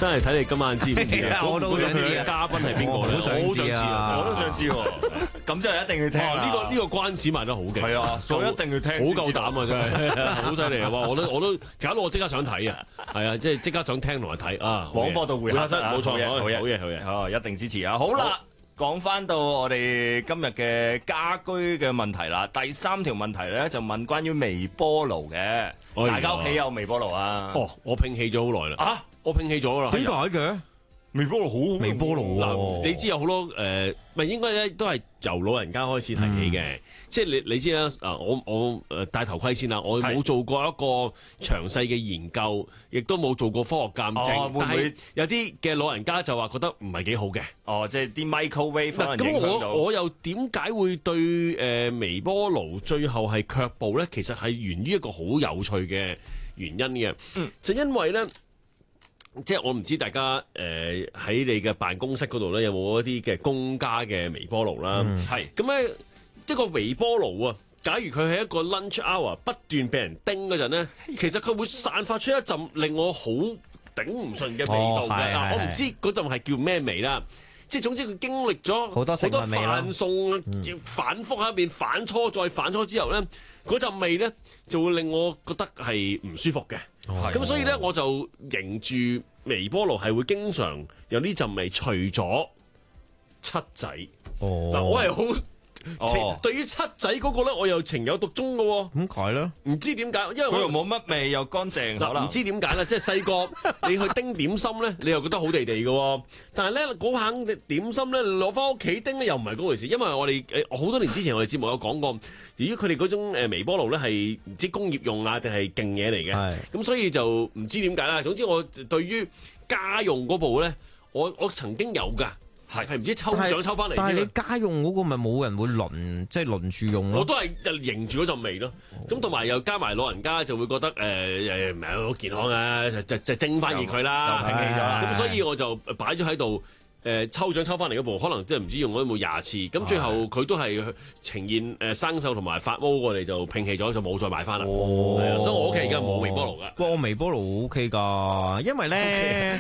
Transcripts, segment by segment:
真係睇你今晚知唔知啊？ 我都好想知啊嘉賓係邊個咧？ 我好想知啊我都想知喎。咁就一定要聽哇！ 啦。 呢個關子賣得好勁， 係啊，所以一定要聽。 好夠膽啊！真係好犀利啊！哇！我都搞到我即刻想睇啊！係啊，即刻想聽同埋睇啊！ 廣播道會客室冇錯， 好嘢， 好嘢。 哦，一定支持啊！好啦，講翻到我哋今日嘅家居嘅問題啦。第3條問題咧就問關於微波爐嘅，大家屋企有微波爐啊？ 哦，我摒棄咗好耐啦。 啊， 我摒棄咗啦。 點解嘅？ 微波爐好微波爐嗱，你知有好多咪應該咧都係由老人家開始提起嘅，即係你知啦。我戴頭盔先啦，我冇做過一個詳細嘅研究，亦都冇做過科學鑑證，但係有啲嘅老人家就話覺得唔係幾好嘅。 哦，即係啲 microwave 可能咁影響到。 我又點解會對微波爐最後係卻步咧？其實係源於一個好有趣嘅原因嘅，就因為咧。即係我唔知大家喺你嘅辦公室嗰度咧有冇一啲嘅公家嘅微波爐啦，係咁咧一個微波爐啊，假如佢係一個 lunch hour 不斷俾人叮嗰陣咧，其實佢會散發出一陣令我好頂唔順嘅味道嘅。嗱，我唔知嗰陣係叫咩味啦。即係總之佢經歷咗好多飯餸反覆喺入邊反搓再反搓之後咧，嗰陣味咧就會令我覺得係唔舒服嘅。咁所以咧我就迎住微波爐係會經常有呢陣味，除咗七仔。嗱，我係好對於七仔嗰個咧，我又情有獨鍾嘅喎。 點解咧？ 唔知點解，因為佢又冇乜味又乾淨，可能唔知點解咧。即係細個你去叮點心咧，你又覺得好地地嘅喎。但係咧嗰下點心咧攞翻屋企叮咧又唔係嗰回事，因為我哋好多年之前我哋節目有講過，如果佢哋嗰種微波爐咧係唔知工業用啊定係勁嘢嚟嘅，咁所以就唔知點解啦。總之我對於家用嗰部咧，我曾經有㗎。係唔知抽獎抽翻嚟？ 但係你家用嗰個咪冇人會輪住用咯。 我都係迎住嗰陣味咯。咁同埋又加埋老人家就會覺得唔係好健康啊，就蒸翻熱佢啦， 就摒棄咗啦。 咁所以我就擺咗喺度。抽獎抽翻嚟嗰部，可能即係唔知用咗冇20次，咁最後佢都係呈現生鏽同埋發毛，我哋就摒棄咗，就冇再買翻啦。所以我屋企而家冇微波爐噶。 我微波爐 OK 㗎，因為咧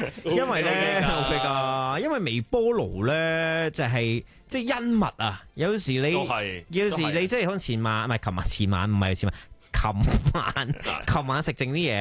OK 㗎，因為微波爐咧就係即係恩物啊。有時你即係可能前晚唔係琴晚唔係前晚，琴晚食剩啲嘢。